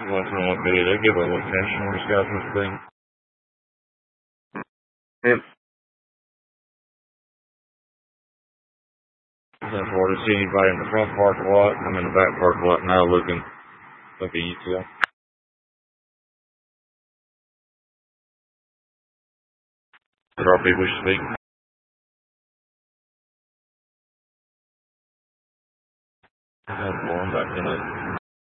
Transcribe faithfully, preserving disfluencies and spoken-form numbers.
Once in a while, video, they give a look national disguisement thing. Yep. That's hard to see anybody in the front parking lot. I'm in the back parking lot now looking, looking at you. There are people who speak. I had one back in it.